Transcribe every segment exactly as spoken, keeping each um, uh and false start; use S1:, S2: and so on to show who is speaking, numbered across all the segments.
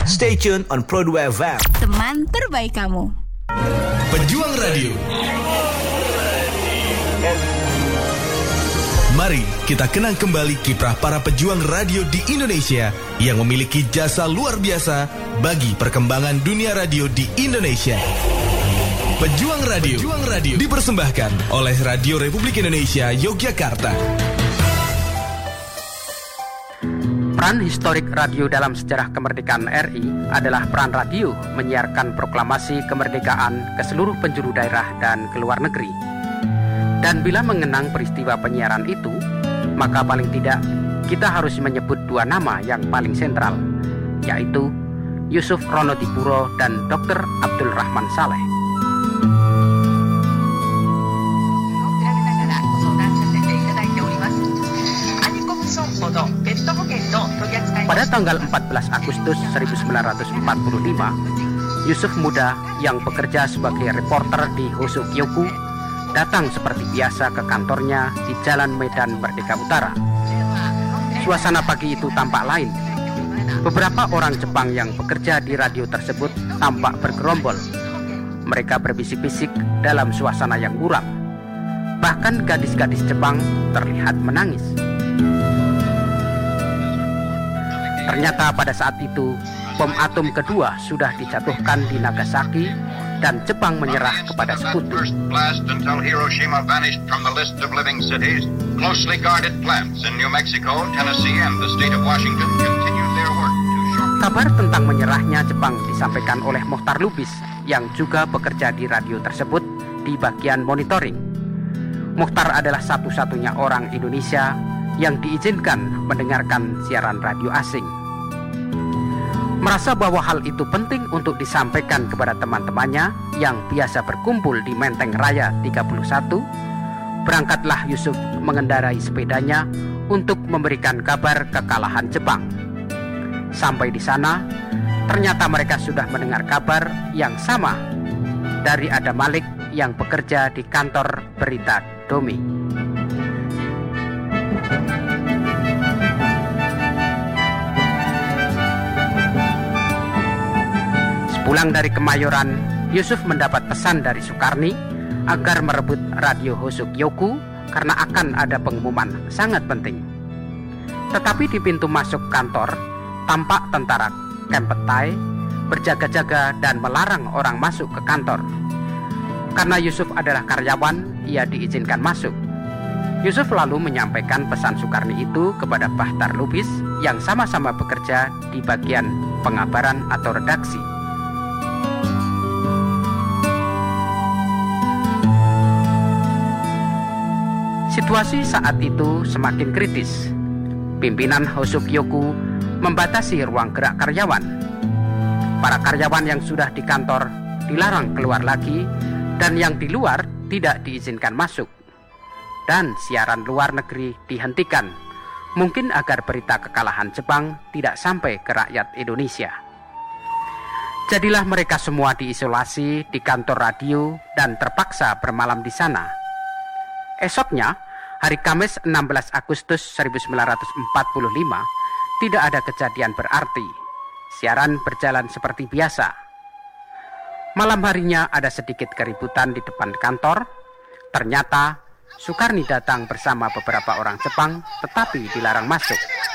S1: Stay tune on Pro dua F M.
S2: Teman terbaik kamu.
S3: Pejuang Radio. Mari kita kenang kembali kiprah para pejuang radio di Indonesia yang memiliki jasa luar biasa bagi perkembangan dunia radio di Indonesia. Pejuang Radio, Pejuang Radio dipersembahkan oleh Radio Republik Indonesia Yogyakarta.
S4: Peran historik radio dalam sejarah kemerdekaan R I adalah peran radio menyiarkan proklamasi kemerdekaan ke seluruh penjuru daerah dan ke luar negeri. Dan bila mengenang peristiwa penyiaran itu, maka paling tidak kita harus menyebut dua nama yang paling sentral, yaitu Yusuf Ronodipuro dan Doktor Abdul Rahman Saleh. Pada tanggal empat belas Agustus seribu sembilan ratus empat puluh lima, Yusuf muda yang bekerja sebagai reporter di Hosokyoku datang seperti biasa ke kantornya di Jalan Medan Merdeka Utara. Suasana pagi itu tampak lain. Beberapa orang Jepang yang bekerja di radio tersebut tampak bergerombol. Mereka berbisik-bisik dalam suasana yang muram. Bahkan gadis-gadis Jepang terlihat menangis. Ternyata pada saat itu, bom atom kedua sudah dijatuhkan di Nagasaki dan Jepang menyerah kepada sekutu. Kabar tentang menyerahnya Jepang disampaikan oleh Mohtar Lubis yang juga bekerja di radio tersebut di bagian monitoring. Mohtar adalah satu-satunya orang Indonesia yang diizinkan mendengarkan siaran radio asing. Merasa bahwa hal itu penting untuk disampaikan kepada teman-temannya yang biasa berkumpul di Menteng Raya tiga puluh satu, berangkatlah Yusuf mengendarai sepedanya untuk memberikan kabar kekalahan Jepang. Sampai di sana, ternyata mereka sudah mendengar kabar yang sama dari Adam Malik yang bekerja di kantor berita Domi. Pulang dari Kemayoran, Yusuf mendapat pesan dari Sukarni agar merebut radio Hosokyoku karena akan ada pengumuman sangat penting. Tetapi di pintu masuk kantor, tampak tentara Kempetai berjaga-jaga dan melarang orang masuk ke kantor. Karena Yusuf adalah karyawan, ia diizinkan masuk. Yusuf lalu menyampaikan pesan Sukarni itu kepada Bahtar Lubis yang sama-sama bekerja di bagian pengabaran atau redaksi. Situasi saat itu semakin kritis. Pimpinan Hosokyoku membatasi ruang gerak karyawan. Para karyawan yang sudah di kantor dilarang keluar lagi dan yang di luar tidak diizinkan masuk. Dan siaran luar negeri dihentikan, mungkin agar berita kekalahan Jepang tidak sampai ke rakyat Indonesia. Jadilah mereka semua diisolasi di kantor radio dan terpaksa bermalam di sana. Esoknya, hari Kamis enam belas Agustus seribu sembilan ratus empat puluh lima, tidak ada kejadian berarti. Siaran berjalan seperti biasa. Malam harinya ada sedikit keributan di depan kantor. Ternyata Sukarni datang bersama beberapa orang Jepang, tetapi dilarang masuk.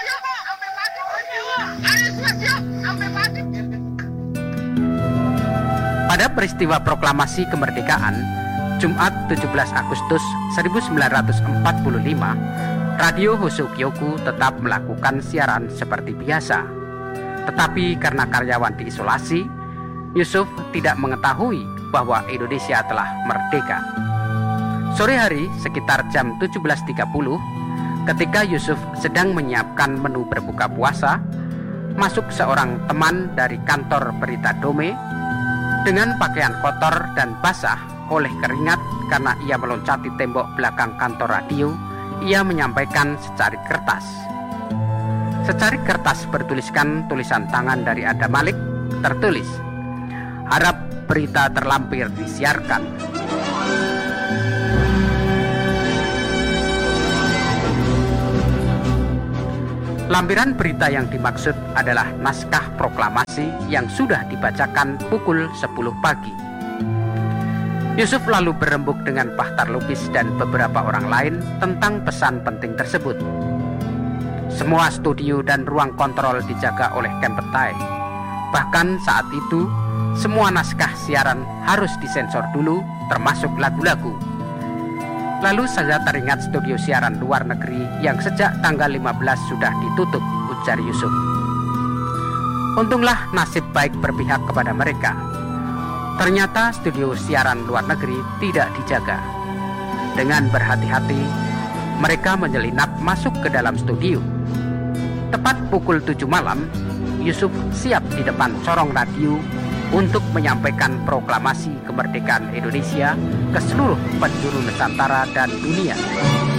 S4: Pada peristiwa proklamasi kemerdekaan, Jumat tujuh belas Agustus seribu sembilan ratus empat puluh lima, Radio Hosokyoku tetap melakukan siaran seperti biasa. Tetapi karena karyawan diisolasi, Yusuf tidak mengetahui bahwa Indonesia telah merdeka. Sore hari sekitar jam tujuh belas tiga puluh, ketika Yusuf sedang menyiapkan menu berbuka puasa, masuk seorang teman dari kantor berita Dome dengan pakaian kotor dan basah oleh keringat karena ia meloncati tembok belakang kantor radio. Ia menyampaikan secarik kertas. Secarik kertas bertuliskan tulisan tangan dari Adam Malik, tertulis, "Harap berita terlampir disiarkan." Lampiran berita yang dimaksud adalah naskah proklamasi yang sudah dibacakan pukul sepuluh pagi. Yusuf lalu berembuk dengan Bahtar Lubis dan beberapa orang lain tentang pesan penting tersebut. Semua studio dan ruang kontrol dijaga oleh Kempetai. Bahkan saat itu, semua naskah siaran harus disensor dulu, termasuk lagu-lagu. Lalu saya teringat studio siaran luar negeri yang sejak tanggal lima belas sudah ditutup, ujar Yusuf. Untunglah nasib baik berpihak kepada mereka. Ternyata studio siaran luar negeri tidak dijaga. Dengan berhati-hati, mereka menyelinap masuk ke dalam studio. Tepat pukul tujuh malam, Yusuf siap di depan corong radio untuk menyampaikan proklamasi kemerdekaan Indonesia ke seluruh penjuru Nusantara dan dunia.